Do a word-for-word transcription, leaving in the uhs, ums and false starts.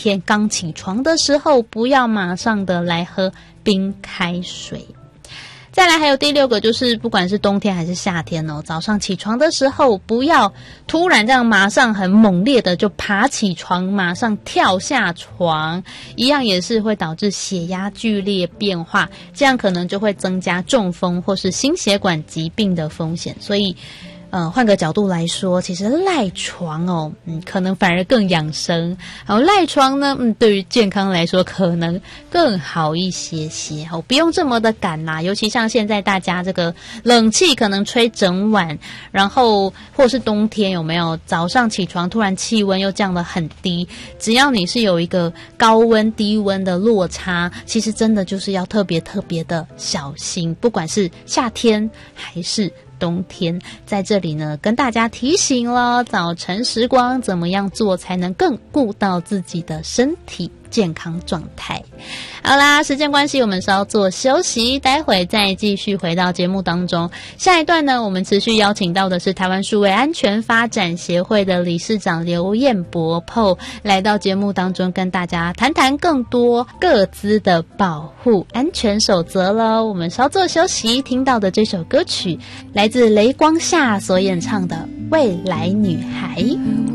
天刚起床的时候，不要马上的来喝冰开水。再来还有第六个，就是不管是冬天还是夏天哦，早上起床的时候不要突然这样马上很猛烈的就爬起床，马上跳下床，一样也是会导致血压剧烈变化，这样可能就会增加中风或是心血管疾病的风险。所以呃，换个角度来说，其实赖床哦，嗯，可能反而更养生。好，赖床呢，嗯，对于健康来说可能更好一些些。好，不用这么的赶啦，尤其像现在大家这个冷气可能吹整晚，然后或是冬天有没有早上起床突然气温又降得很低，只要你是有一个高温低温的落差，其实真的就是要特别特别的小心，不管是夏天还是冬天。在这里呢跟大家提醒了，早晨时光怎么样做才能更顾到自己的身体健康状态。好啦，时间关系我们稍作休息，待会再继续回到节目当中。下一段呢，我们持续邀请到的是台湾数位安全发展协会的理事长刘彦博 P O 来到节目当中，跟大家谈谈更多个资的保护安全守则了。我们稍作休息，听到的这首歌曲来自雷光夏所演唱的《未来女孩》。